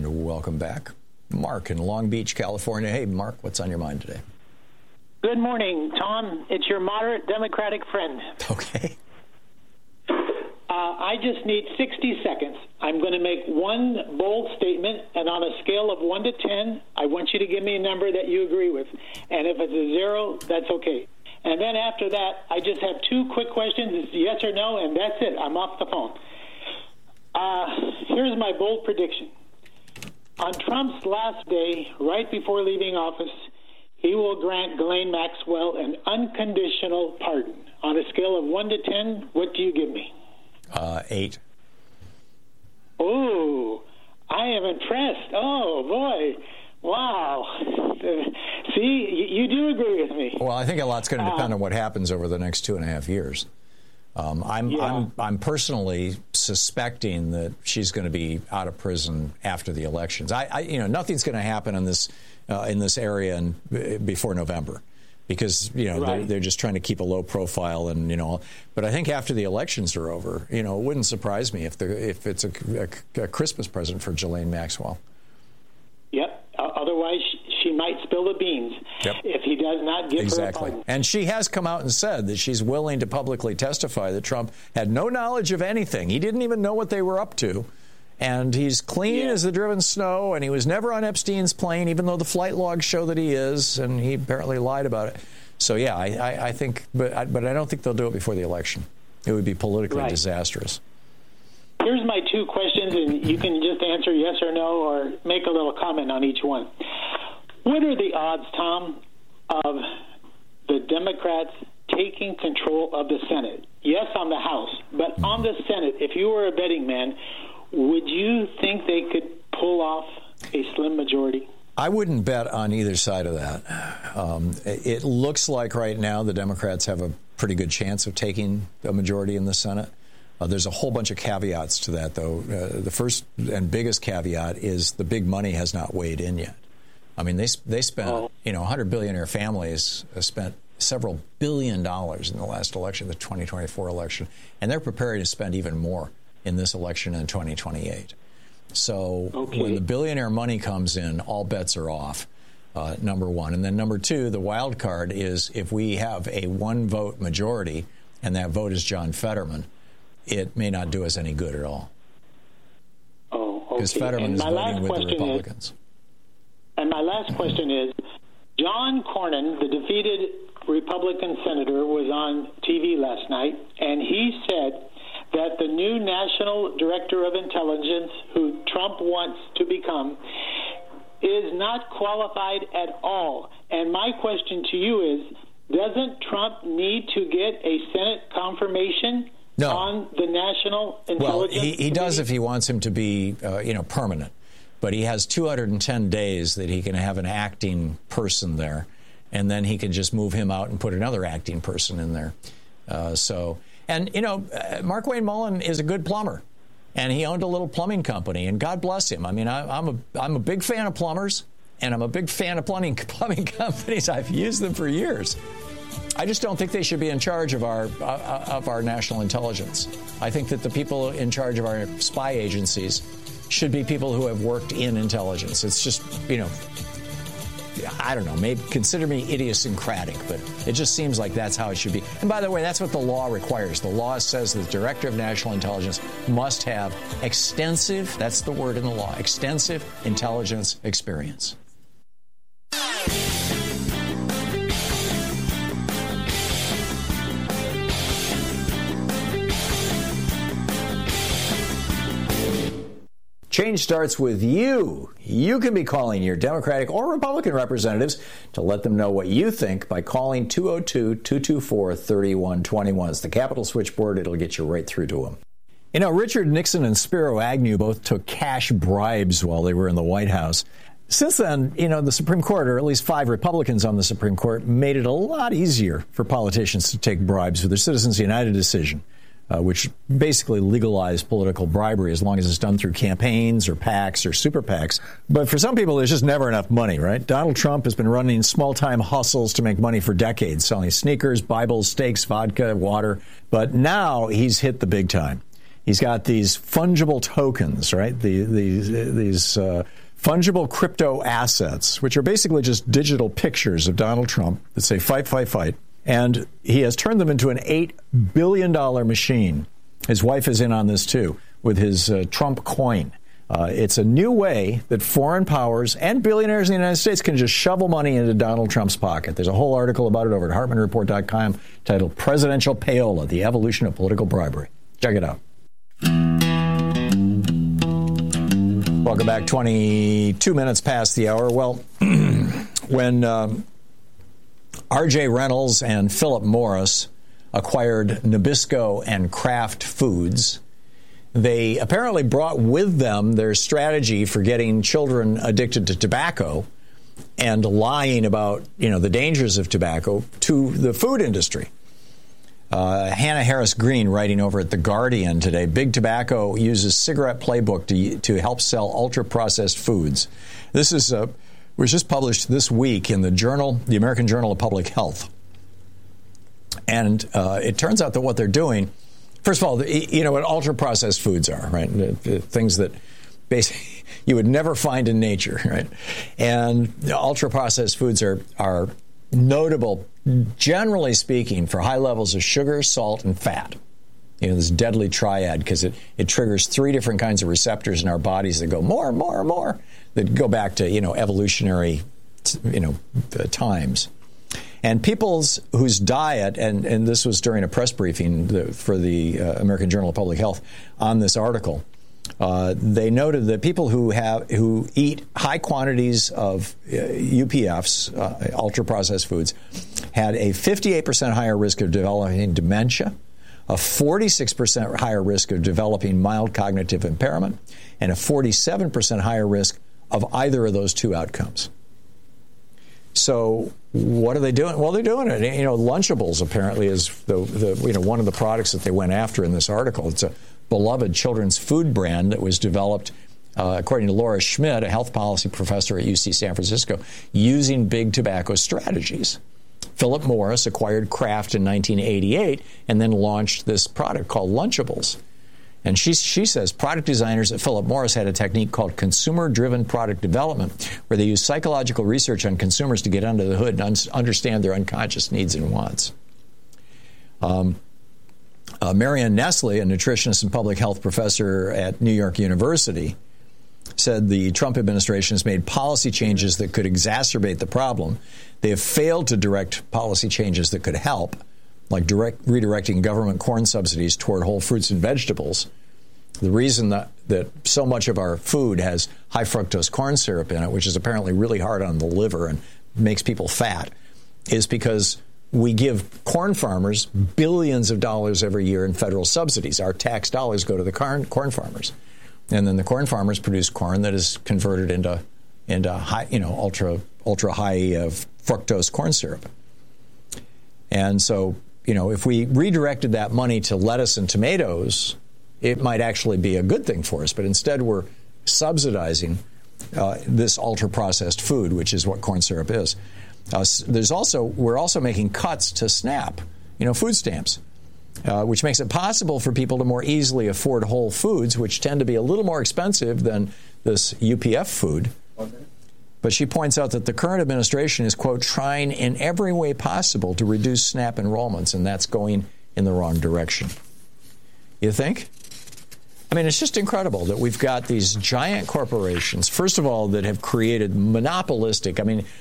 And welcome back, Mark in Long Beach, California. Hey, Mark, what's on your mind today? Good morning, Tom. It's your moderate Democratic friend. Okay. I just need 60 seconds. I'm going to make one bold statement, and on a scale of 1 to 10, I want you to give me a number that you agree with. And if it's a 0, that's okay. And then after that, I just have 2 quick questions. It's yes or no, and that's it. I'm off the phone. Here's my bold prediction. On Trump's last day, right before leaving office, he will grant Ghislaine Maxwell an unconditional pardon. On a scale of 1 to 10, what do you give me? 8. Oh, I am impressed. Oh, boy. Wow. See, you do agree with me. Well, I think a lot's going to depend on what happens over the next 2.5 years. I'm personally suspecting that she's going to be out of prison after the elections. Nothing's going to happen in this area before November, because right. they're just trying to keep a low profile, and But I think after the elections are over, it wouldn't surprise me if it's a Christmas present for Ghislaine Maxwell. Yep. Otherwise, she might spill the beans. Yep. If he does not give her a pardon. And she has come out and said that she's willing to publicly testify that Trump had no knowledge of anything. He didn't even know what they were up to. And he's clean as the driven snow, and he was never on Epstein's plane, even though the flight logs show that he is, and he apparently lied about it. So, yeah, I think, but I don't think they'll do it before the election. It would be politically disastrous. Here's my 2 questions, and you can just answer yes or no or make a little comment on each one. What are the odds, Tom, of the Democrats taking control of the Senate? Yes, on the House, but on the Senate, if you were a betting man, would you think they could pull off a slim majority? I wouldn't bet on either side of that. It looks like right now the Democrats have a pretty good chance of taking a majority in the Senate. There's a whole bunch of caveats to that, though. The first and biggest caveat is the big money has not weighed in yet. I mean, they spent, 100 billionaire families spent several $1 billion in the last election, the 2024 election, and they're prepared to spend even more in this election in 2028. So when the billionaire money comes in, all bets are off, number one. And then number 2, the wild card is if we have a 1-vote majority, and that vote is John Fetterman, it may not do us any good at all. Oh, okay. Because Fetterman is voting with the Republicans. And my last question is, John Cornyn, the defeated Republican senator, was on TV last night, and he said that the new National Director of Intelligence, who Trump wants to become, is not qualified at all. And my question to you is, doesn't Trump need to get a Senate confirmation on the National Intelligence? Well, he does if he wants him to be, permanent. But he has 210 days that he can have an acting person there, and then he can just move him out and put another acting person in there. Mark Wayne Mullen is a good plumber, and he owned a little plumbing company, and God bless him. I mean, I'm a big fan of plumbers, and I'm a big fan of plumbing companies. I've used them for years. I just don't think they should be in charge of our national intelligence. I think that the people in charge of our spy agencies should be people who have worked in intelligence. It's just, I don't know, maybe consider me idiosyncratic, but it just seems like that's how it should be. And by the way, that's what the law requires. The law says the Director of National Intelligence must have extensive, that's the word in the law, extensive intelligence experience. Change starts with you. You can be calling your Democratic or Republican representatives to let them know what you think by calling 202-224-3121. It's the Capitol switchboard. It'll get you right through to them. Richard Nixon and Spiro Agnew both took cash bribes while they were in the White House. Since then, the Supreme Court, or at least 5 Republicans on the Supreme Court, made it a lot easier for politicians to take bribes with their Citizens United decision, which basically legalized political bribery as long as it's done through campaigns or PACs or super PACs. But for some people, there's just never enough money, right? Donald Trump has been running small-time hustles to make money for decades, selling sneakers, Bibles, steaks, vodka, water. But now he's hit the big time. He's got these fungible tokens, right? These fungible crypto assets, which are basically just digital pictures of Donald Trump that say fight, fight, fight. And he has turned them into an $8 billion machine. His wife is in on this, too, with his Trump coin. It's a new way that foreign powers and billionaires in the United States can just shovel money into Donald Trump's pocket. There's a whole article about it over at HartmannReport.com titled Presidential Payola, the Evolution of Political Bribery. Check it out. Welcome back. 22 minutes past the hour. Well, when R.J. Reynolds and Philip Morris acquired Nabisco and Kraft Foods, they apparently brought with them their strategy for getting children addicted to tobacco and lying about, the dangers of tobacco to the food industry. Hannah Harris Green, writing over at The Guardian today, Big Tobacco uses cigarette playbook to help sell ultra-processed foods. This was just published this week in the American Journal of Public Health. And it turns out that what they're doing, first of all, what ultra-processed foods are, right? The things that basically you would never find in nature, right? And ultra-processed foods are notable, generally speaking, for high levels of sugar, salt, and fat. This deadly triad, because it triggers three different kinds of receptors in our bodies that go more, that go back to, evolutionary, times. And people's whose diet, and this was during a press briefing for the American Journal of Public Health on this article, they noted that people who eat high quantities of UPFs, ultra-processed foods, had a 58% higher risk of developing dementia, a 46% higher risk of developing mild cognitive impairment, and a 47% higher risk of either of those two outcomes. So what are they doing? Well, they're doing it. Lunchables apparently is one of the products that they went after in this article. It's a beloved children's food brand that was developed, according to Laura Schmidt, a health policy professor at UC San Francisco, using big tobacco strategies. Philip Morris acquired Kraft in 1988 and then launched this product called Lunchables. And she says product designers at Philip Morris had a technique called consumer-driven product development, where they use psychological research on consumers to get under the hood and understand their unconscious needs and wants. Marianne Nestle, a nutritionist and public health professor at New York University, said the Trump administration has made policy changes that could exacerbate the problem. They have failed to direct policy changes that could help, like redirecting government corn subsidies toward whole fruits and vegetables. The reason that so much of our food has high fructose corn syrup in it, which is apparently really hard on the liver and makes people fat, is because we give corn farmers billions of dollars every year in federal subsidies. Our tax dollars go to the corn farmers. And then the corn farmers produce corn that is converted into high, ultra high fructose corn syrup. And so, if we redirected that money to lettuce and tomatoes, it might actually be a good thing for us. But instead, we're subsidizing this ultra-processed food, which is what corn syrup is. We're also making cuts to SNAP, food stamps, which makes it possible for people to more easily afford whole foods, which tend to be a little more expensive than this UPF food. Okay. But she points out that the current administration is, quote, trying in every way possible to reduce SNAP enrollments, and that's going in the wrong direction. You think? I mean, it's just incredible that we've got these giant corporations, first of all, that have created monopolistic. I mean,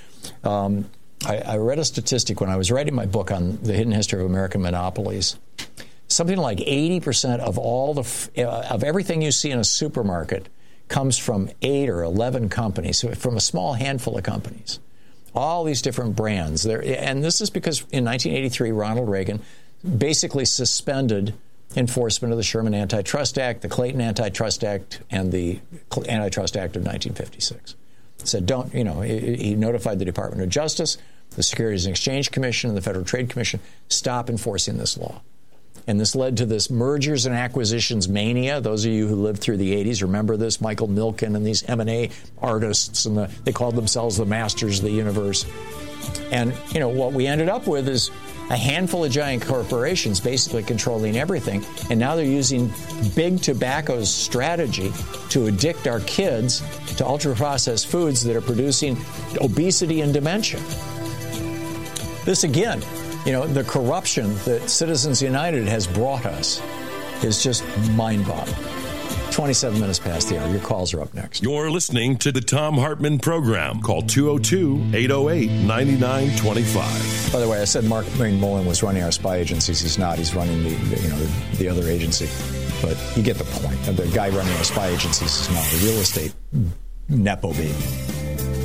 I read a statistic when I was writing my book on the hidden history of American monopolies. Something like 80% of all of everything you see in a supermarket comes from 8 or 11 companies, so from a small handful of companies. All these different brands. And this is because in 1983, Ronald Reagan basically suspended enforcement of the Sherman Antitrust Act, the Clayton Antitrust Act, and the Antitrust Act of 1956. Said he notified the Department of Justice, the Securities and Exchange Commission, and the Federal Trade Commission, stop enforcing this law. And this led to this mergers and acquisitions mania. Those of you who lived through the 80s remember this. Michael Milken and these M&A artists, and they called themselves the masters of the universe. And, what we ended up with is a handful of giant corporations basically controlling everything. And now they're using big tobacco's strategy to addict our kids to ultra-processed foods that are producing obesity and dementia. This, again, the corruption that Citizens United has brought us is just mind-boggling. 27 minutes past the hour. Your calls are up next. You're listening to the Thom Hartmann Program. Call 202-808-9925. By the way, I said Mark Mullen was running our spy agencies. He's not. He's running the other agency. But you get the point. The guy running our spy agencies is now a real estate nepo baby.